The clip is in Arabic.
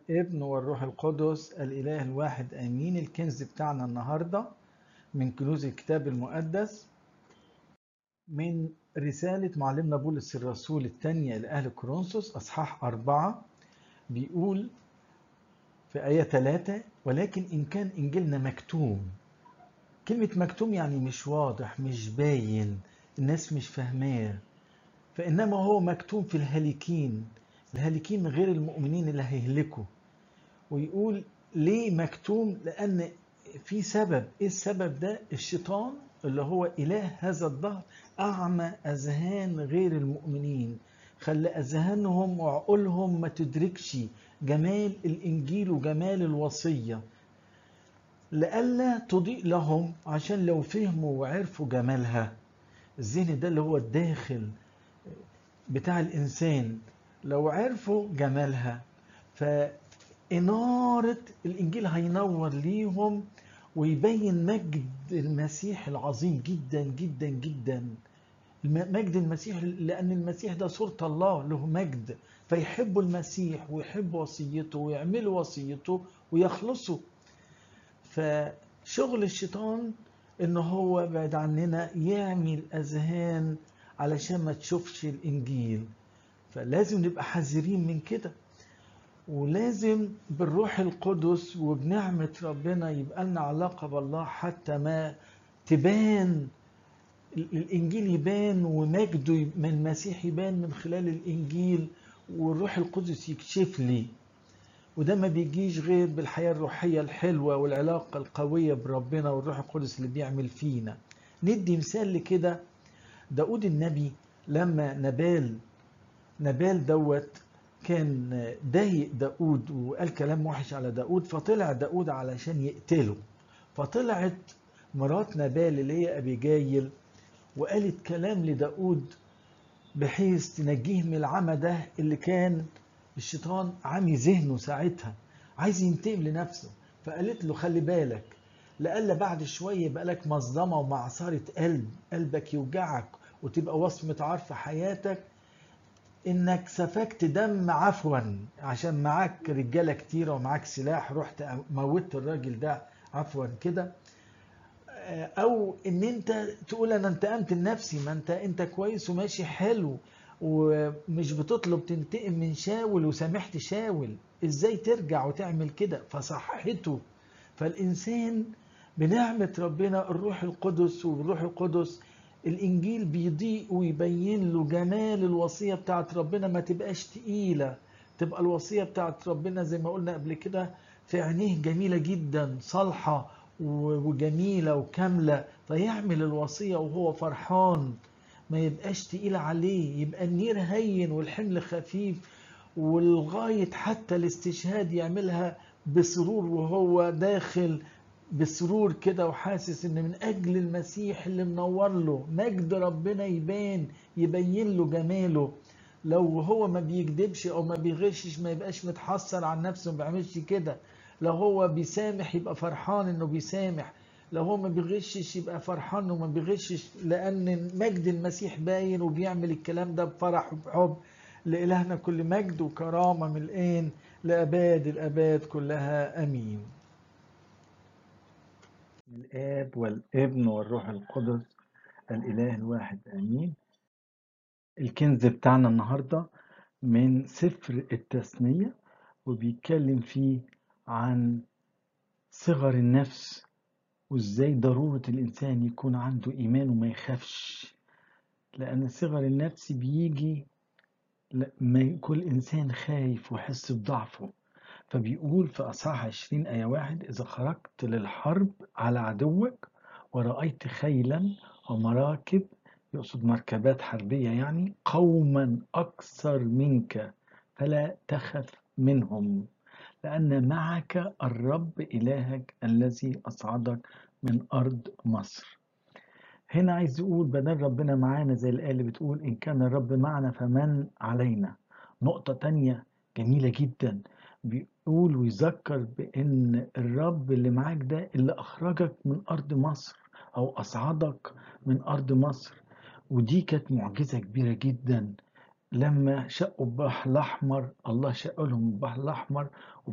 والابن والروح القدس الإله الواحد آمين. الكنز بتاعنا النهاردة من كنوز الكتاب المقدس من رسالة معلمنا بولس الرسول الثانية لأهل كورنثوس أصحاح 4. بيقول في آية 3: ولكن إن كان إنجيلنا مكتوم. كلمة مكتوم يعني مش واضح، مش باين، الناس مش فاهماه، فإنما هو مكتوم في الهالكين غير المؤمنين اللي هيهلكوا. ويقول ليه مكتوم؟ لأن في سبب. إيه السبب ده؟ الشيطان اللي هو إله هذا الدهر أعمى أذهان غير المؤمنين، خلى أذهانهم وعقولهم ما تدركش جمال الإنجيل وجمال الوصية، لئلا تضيء لهم. عشان لو فهموا وعرفوا جمالها، الذهن ده اللي هو الداخل بتاع الإنسان، لو عرفوا جمالها فإنارة الإنجيل هينور ليهم ويبين مجد المسيح العظيم جدا جدا جدا. مجد المسيح، لأن المسيح ده صورة الله، له مجد، فيحبوا المسيح ويحبوا وصيته ويعملوا وصيته ويخلصوا. فشغل الشيطان إنه هو بعد عننا يعمل أذهان علشان ما تشوفش الإنجيل. فلازم نبقى حذرين من كده، ولازم بالروح القدس وبنعمة ربنا يبقى لنا علاقة بالله حتى ما تبان الإنجيل، يبان ومجده من المسيح يبان من خلال الإنجيل، والروح القدس يكشف لي. وده ما بيجيش غير بالحياة الروحية الحلوة والعلاقة القوية بربنا والروح القدس اللي بيعمل فينا. ندي مثال لكده. داود النبي لما نبال دوت كان ضايق داود وقال كلام وحش على داود، فطلع داود علشان يقتله. فطلعت مرات نبال اللي هي أبيجايل وقالت كلام لداود بحيث تنجيه من العمى ده اللي كان الشيطان عامي ذهنه ساعتها، عايز ينتقم لنفسه. فقالت له خلي بالك، لألا بعد شوية يبقى لك مصدمة ومعصرة قلبك يوجعك وتبقى وصمة عار في حياتك انك سفكت دم عفوا عشان معاك رجالة كتيرة ومعاك سلاح، رحت موتت الراجل ده عفوا كده. او ان انت تقول انا انتقمت لنفسي. ما انت كويس وماشي حلو ومش بتطلب تنتقم من شاول وسامحت شاول، ازاي ترجع وتعمل كده؟ فصحته. فالانسان بنعمة ربنا الروح القدس، والروح القدس الانجيل بيضيء ويبين له جمال الوصية بتاعت ربنا، ما تبقاش تقيلة، تبقى الوصية بتاعت ربنا زي ما قلنا قبل كده في عينيه جميلة جدا، صالحة وجميلة وكاملة، فيعمل الوصية وهو فرحان، ما يبقاش تقيل عليه، يبقى النير هين والحمل خفيف، والغاية حتى الاستشهاد يعملها بسرور وهو داخل بسرور كده وحاسس ان من اجل المسيح اللي منور له مجد ربنا يبين له جماله. لو هو ما بيكذبش او ما بيغشش ما يبقاش متحسر عن نفسه، ما بيعملش كده. لو هو بيسامح يبقى فرحان انه بيسامح، لو هو ما بيغشش يبقى فرحان انه ما بيغشش، لان مجد المسيح باين وبيعمل الكلام ده بفرح وبحب. لإلهنا كل مجد وكرامة من الآن لأباد الأباد كلها أمين. الآب والابن والروح القدس الإله الواحد آمين. الكنز بتاعنا النهاردة من سفر التثنية، وبيتكلم فيه عن صغر النفس وإزاي ضرورة الإنسان يكون عنده إيمان وما يخافش، لأن صغر النفس بيجي لما كل إنسان خايف ويحس بضعفه. فبيقول في أصحاح 20 آية 1: إذا خرجت للحرب على عدوك ورأيت خيلا ومراكب، يقصد مركبات حربية يعني، قوما أكثر منك فلا تخف منهم، لأن معك الرب إلهك الذي أصعدك من أرض مصر. هنا عايز يقول بدل ربنا معانا زي الآية اللي بتقول إن كان الرب معنا فمن علينا. نقطة تانية جميلة جدا، بيقول ويذكر بأن الرب اللي معاك ده اللي أخرجك من أرض مصر أو أصعدك من أرض مصر. ودي كانت معجزة كبيرة جدا. لما شقوا البحر الأحمر، الله شق لهم البحر الأحمر